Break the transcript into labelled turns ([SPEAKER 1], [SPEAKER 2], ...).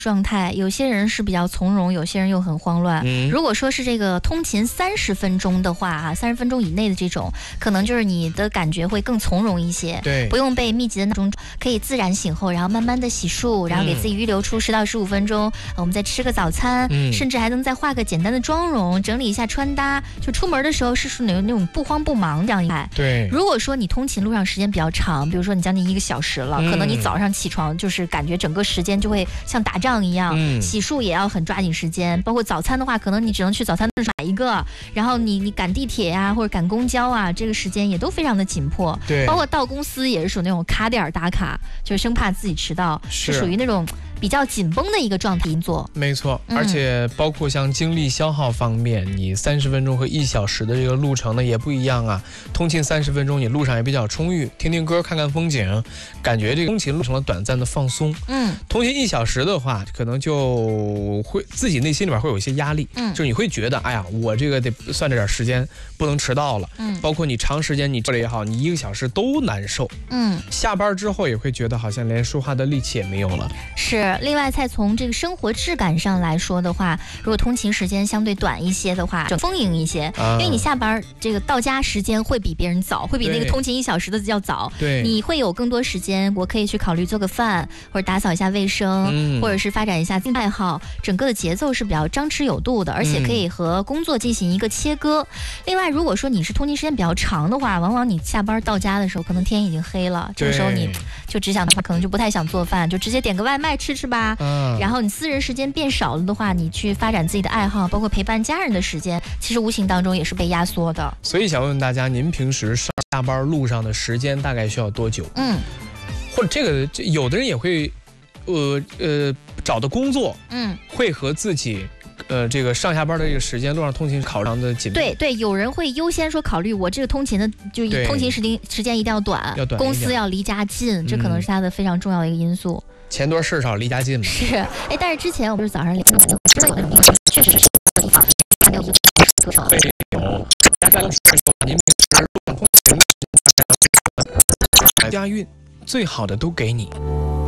[SPEAKER 1] 状态，有些人是比较从容，有些人又很慌乱。如果说是这个通勤30分钟的话啊，30分钟以内的这种，可能就是你的感觉会更从容一些，
[SPEAKER 2] 对，
[SPEAKER 1] 不用被密集的那种，可以自然醒后，然后慢慢的洗漱，然后给自己预留出10到15分钟，我们再吃个早餐，甚至还能再化个简单的妆容，整理一下穿搭，就出门的时候是属于那种不慌不忙这样一派。
[SPEAKER 2] 对，
[SPEAKER 1] 如果说你通勤路上时间比较长，比如说你将近1个小时了，可能你早上起床就是感觉整个时间就会像打仗一样，洗漱也要很抓紧时间，包括早餐的话，可能你只能去早餐店买一个，然后你赶地铁呀、或者赶公交啊，这个时间也都非常的紧迫。
[SPEAKER 2] 对，
[SPEAKER 1] 包括到公司也是属于那种卡点打卡，就是生怕自己迟到，是属于那种比较紧绷的一个状态工作。
[SPEAKER 2] 没错，而且包括像精力消耗方面，你30分钟和1小时的这个路程呢也不一样啊。通勤30分钟，你路上也比较充裕，听听歌，看看风景，感觉这个通勤路成了短暂的放松。通勤1小时的话，可能就会自己内心里边会有一些压力，就是你会觉得，哎呀，我这个得算着点时间，不能迟到了。包括你长时间你做了也好，你1个小时都难受。下班之后也会觉得好像连说话的力气也没有了。
[SPEAKER 1] 是，另外再从这个生活质感上来说的话，如果通勤时间相对短一些的话，丰盈一些，因为你下班这个到家时间会比别人早，会比那个通勤1小时的要早。
[SPEAKER 2] 对，
[SPEAKER 1] 你会有更多时间，我可以去考虑做个饭，或者打扫一下卫生，或者是发展一下自己爱好，整个的节奏是比较张弛有度的，而且可以和工作进行一个切割。另外，如果说你是通勤时间比较长的话，往往你下班到家的时候，可能天已经黑了，这个时候你就只想可能就不太想做饭，就直接点个外卖吃吃吧。然后你私人时间变少了的话，你去发展自己的爱好，包括陪伴家人的时间，其实无形当中也是被压缩的。
[SPEAKER 2] 所以想问问大家，您平时上下班路上的时间大概需要多久？或者这个有的人也会，找的工作，会和自己。这个上下班的这个时间，路上通勤考量的紧密。
[SPEAKER 1] 对，有人会优先说考虑我这个通勤的，就通勤时间一定要短，公司要离家近，这可能是他的非常重要的一个因素。
[SPEAKER 2] 钱多事少，离家近嘛。
[SPEAKER 1] 是，但是之前我们是早上真的有那种地方，确实是地方，没有多少。您平时路上通勤，
[SPEAKER 2] 家运最好的都给你。